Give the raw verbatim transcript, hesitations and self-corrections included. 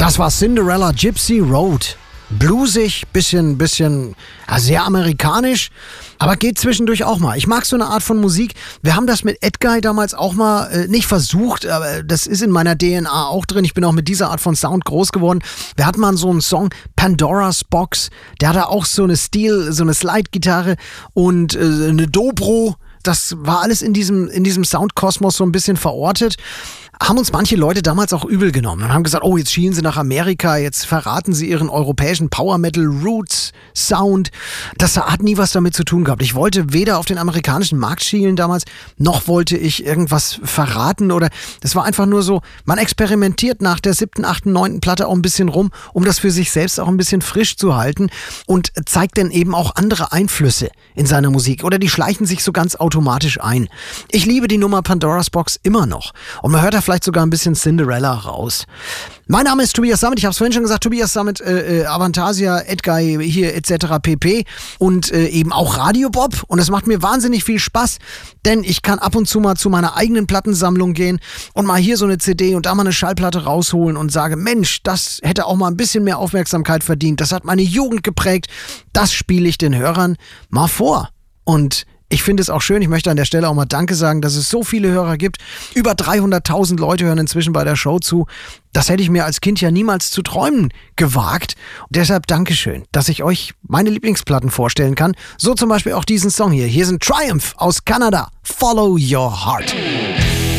Das war Cinderella Gypsy Road. Bluesig, bisschen, bisschen, ja, sehr amerikanisch, aber geht zwischendurch auch mal. Ich mag so eine Art von Musik. Wir haben das mit Edguy damals auch mal äh, nicht versucht, aber das ist in meiner D N A auch drin. Ich bin auch mit dieser Art von Sound groß geworden. Wir hatten mal so einen Song, Pandora's Box, der hatte auch so eine Steel, so eine Slide-Gitarre und äh, eine Dobro. Das war alles in diesem, in diesem Soundkosmos so ein bisschen verortet. Haben uns manche Leute damals auch übel genommen und haben gesagt, oh, jetzt schielen sie nach Amerika, jetzt verraten sie ihren europäischen Power Metal Roots Sound. Das hat nie was damit zu tun gehabt. Ich wollte weder auf den amerikanischen Markt schielen damals, noch wollte ich irgendwas verraten oder das war einfach nur so, man experimentiert nach der siebten, achten, neunten Platte auch ein bisschen rum, um das für sich selbst auch ein bisschen frisch zu halten und zeigt dann eben auch andere Einflüsse in seiner Musik oder die schleichen sich so ganz automatisch ein. Ich liebe die Nummer Pandora's Box immer noch und man hört da vielleicht sogar ein bisschen Cinderella raus. Mein Name ist Tobias Sammet, ich habe es vorhin schon gesagt, Tobias Sammet, äh, Avantasia, Edguy hier et cetera pp. Und äh, eben auch Radio Bob und es macht mir wahnsinnig viel Spaß, denn ich kann ab und zu mal zu meiner eigenen Plattensammlung gehen und mal hier so eine C D und da mal eine Schallplatte rausholen und sage, Mensch, das hätte auch mal ein bisschen mehr Aufmerksamkeit verdient, das hat meine Jugend geprägt, das spiele ich den Hörern mal vor. Und ich finde es auch schön, ich möchte an der Stelle auch mal Danke sagen, dass es so viele Hörer gibt. Über dreihunderttausend Leute hören inzwischen bei der Show zu. Das hätte ich mir als Kind ja niemals zu träumen gewagt. Und deshalb Dankeschön, dass ich euch meine Lieblingsplatten vorstellen kann. So zum Beispiel auch diesen Song hier. Hier sind Triumph aus Kanada. Follow Your Heart.